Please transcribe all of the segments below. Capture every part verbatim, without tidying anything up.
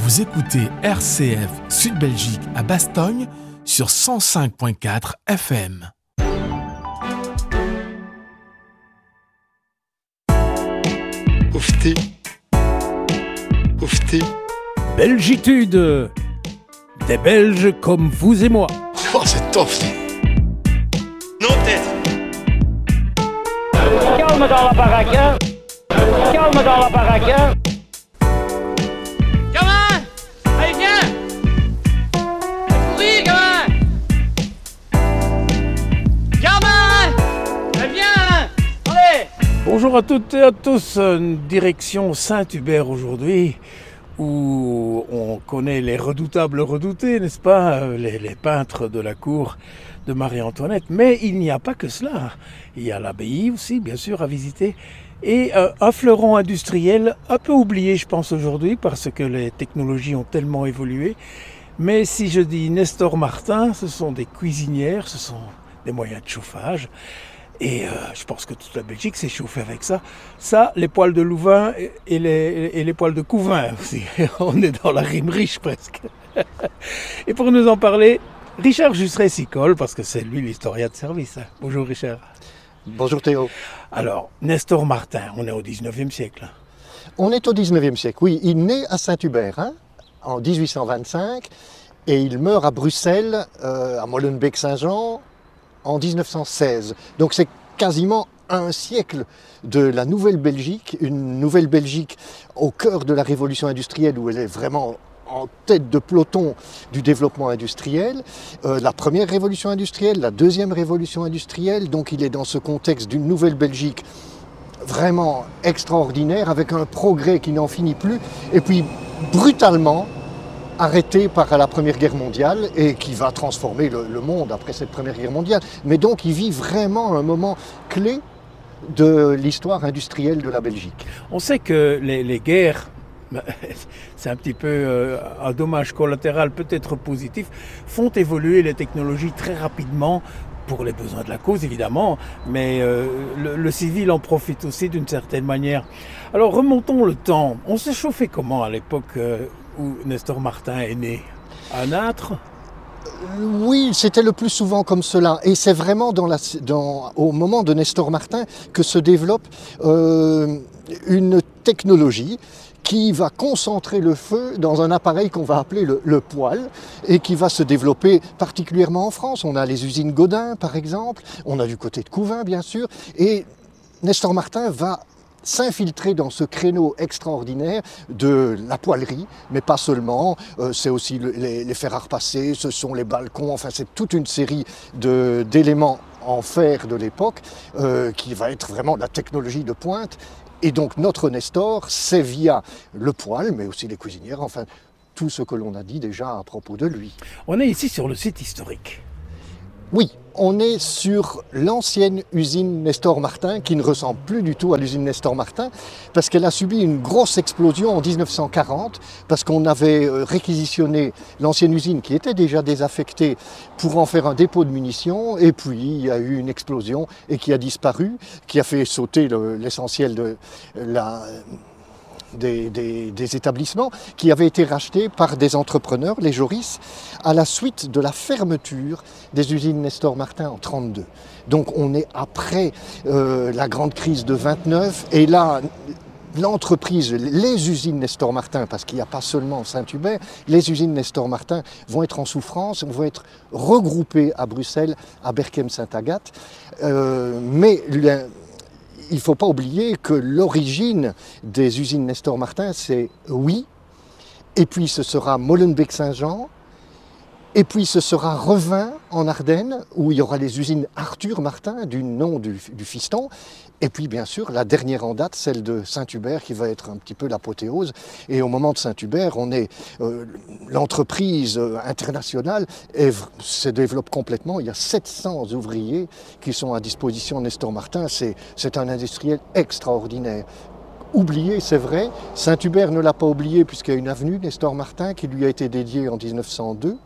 Vous écoutez R C F Sud Belgique à Bastogne sur cent cinq virgule quatre F M. Oufti. Oufti. Belgitude. Des Belges comme vous et moi. Oh, c'est tof. Non, tête. Calme dans la baraque. Calme dans la baraque. Gamin, allez viens. Courir, gamin. Gamin, allez viens. Allez. Bonjour à toutes et à tous, direction Saint-Hubert aujourd'hui, où on connaît les redoutables redoutés, n'est-ce pas, les, les peintres de la cour de Marie-Antoinette. Mais il n'y a pas que cela, il y a l'abbaye aussi, bien sûr, à visiter, et euh, un fleuron industriel un peu oublié, je pense, aujourd'hui, parce que les technologies ont tellement évolué. Mais si je dis Nestor Martin, ce sont des cuisinières, ce sont des moyens de chauffage. Et euh, je pense que toute la Belgique s'est chauffée avec ça. Ça, les poils de Louvain et les, et les poils de Couvain aussi. On est dans la rime riche presque. Et pour nous en parler, Richard Jusseret-Sicole, parce que c'est lui l'historien de service. Bonjour Richard. Bonjour Théo. Alors, Nestor Martin, on est au dix-neuvième siècle. On est au dix-neuvième siècle, oui. Il naît à Saint-Hubert hein, en dix-huit cent vingt-cinq et il meurt à Bruxelles, euh, à Molenbeek-Saint-Jean, en dix-neuf cent seize. Donc c'est quasiment un siècle de la Nouvelle-Belgique, une Nouvelle-Belgique au cœur de la révolution industrielle où elle est vraiment en tête de peloton du développement industriel. Euh, la première révolution industrielle, la deuxième révolution industrielle, donc il est dans ce contexte d'une Nouvelle-Belgique vraiment extraordinaire avec un progrès qui n'en finit plus et puis brutalement arrêté par la Première Guerre mondiale et qui va transformer le, le monde après cette Première Guerre mondiale. Mais donc il vit vraiment un moment clé de l'histoire industrielle de la Belgique. On sait que les, les guerres, c'est un petit peu euh, un dommage collatéral peut-être positif, font évoluer les technologies très rapidement pour les besoins de la cause évidemment, mais euh, le, le civil en profite aussi d'une certaine manière. Alors remontons le temps, on s'est chauffé comment à l'époque euh, où Nestor Martin est né? Un âtre? Oui, c'était le plus souvent comme cela. Et c'est vraiment dans la, dans, au moment de Nestor Martin que se développe euh, une technologie qui va concentrer le feu dans un appareil qu'on va appeler le, le poêle et qui va se développer particulièrement en France. On a les usines Godin, par exemple, on a du côté de Couvain, bien sûr, et Nestor Martin va s'infiltrer dans ce créneau extraordinaire de la poêlerie, mais pas seulement, euh, c'est aussi le, les, les fers à repasser, ce sont les balcons, enfin c'est toute une série de, d'éléments en fer de l'époque euh, qui va être vraiment la technologie de pointe. Et donc notre Nestor, c'est via le poêle, mais aussi les cuisinières, enfin tout ce que l'on a dit déjà à propos de lui. On est ici sur le site historique. Oui, on est sur l'ancienne usine Nestor Martin, qui ne ressemble plus du tout à l'usine Nestor Martin, parce qu'elle a subi une grosse explosion en dix-neuf cent quarante, parce qu'on avait réquisitionné l'ancienne usine qui était déjà désaffectée pour en faire un dépôt de munitions, et puis il y a eu une explosion et qui a disparu, qui a fait sauter le, l'essentiel de la... Des, des, des établissements qui avaient été rachetés par des entrepreneurs, les Joris, à la suite de la fermeture des usines Nestor Martin en trente-deux. Donc on est après euh, la grande crise de vingt-neuf et là l'entreprise, les usines Nestor Martin, parce qu'il n'y a pas seulement Saint-Hubert, les usines Nestor Martin vont être en souffrance, vont être regroupées à Bruxelles, à Berchem-Saint-Agathe, euh, mais le, il ne faut pas oublier que l'origine des usines Nestor Martin, c'est oui, et puis ce sera Molenbeek-Saint-Jean, et puis ce sera Revin en Ardennes, où il y aura les usines Arthur Martin, du nom du, du fiston, et puis bien sûr la dernière en date, celle de Saint-Hubert, qui va être un petit peu l'apothéose. Et au moment de Saint-Hubert, on est euh, l'entreprise euh, internationale et se développe complètement. Il y a sept cents ouvriers qui sont à disposition de Nestor Martin. C'est, c'est un industriel extraordinaire. Oublié, c'est vrai. Saint-Hubert ne l'a pas oublié puisqu'il y a une avenue Nestor Martin qui lui a été dédiée en dix-neuf cent deux.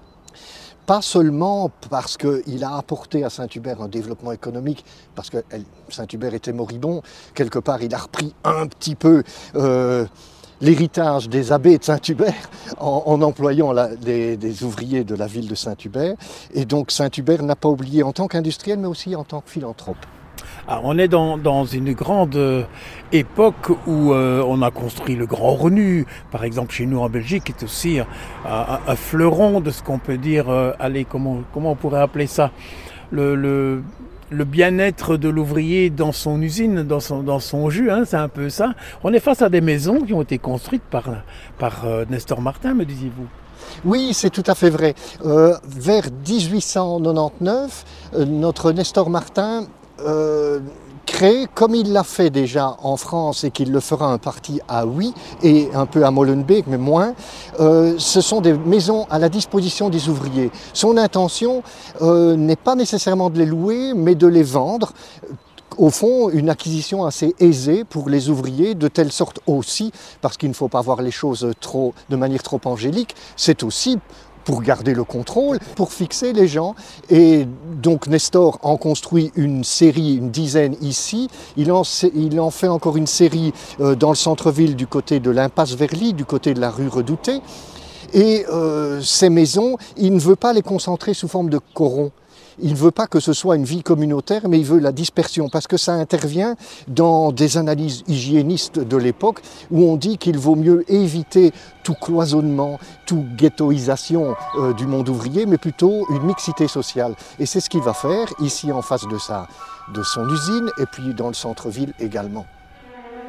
Pas seulement parce qu'il a apporté à Saint-Hubert un développement économique, parce que Saint-Hubert était moribond, quelque part il a repris un petit peu euh, l'héritage des abbés de Saint-Hubert en, en employant la, des, des ouvriers de la ville de Saint-Hubert. Et donc Saint-Hubert n'a pas oublié en tant qu'industriel, mais aussi en tant que philanthrope. Alors, on est dans, dans une grande euh, époque où euh, on a construit le Grand Renu, par exemple chez nous en Belgique, qui est aussi un, un, un fleuron de ce qu'on peut dire, euh, allez, comment, comment on pourrait appeler ça, le, le, le bien-être de l'ouvrier dans son usine, dans son, dans son jus, hein, c'est un peu ça. On est face à des maisons qui ont été construites par, par euh, Nestor Martin, me disiez-vous. Oui, c'est tout à fait vrai. Euh, vers dix-huit cent quatre-vingt-dix-neuf, euh, notre Nestor Martin Euh, crée, comme il l'a fait déjà en France et qu'il le fera un parti à Huy et un peu à Molenbeek, mais moins, euh, ce sont des maisons à la disposition des ouvriers. Son intention euh, n'est pas nécessairement de les louer, mais de les vendre. Au fond, une acquisition assez aisée pour les ouvriers, de telle sorte aussi, parce qu'il ne faut pas voir les choses trop, de manière trop angélique, c'est aussi pour garder le contrôle, pour fixer les gens. Et donc Nestor en construit une série, une dizaine ici. Il en, il en fait encore une série euh, dans le centre-ville du côté de l'impasse Verly, du côté de la rue Redoutée. Et euh, ces maisons, il ne veut pas les concentrer sous forme de corons. Il ne veut pas que ce soit une vie communautaire, mais il veut la dispersion, parce que ça intervient dans des analyses hygiénistes de l'époque, où on dit qu'il vaut mieux éviter tout cloisonnement, toute ghettoisation euh, du monde ouvrier, mais plutôt une mixité sociale. Et c'est ce qu'il va faire, ici en face de, sa, de son usine, et puis dans le centre-ville également.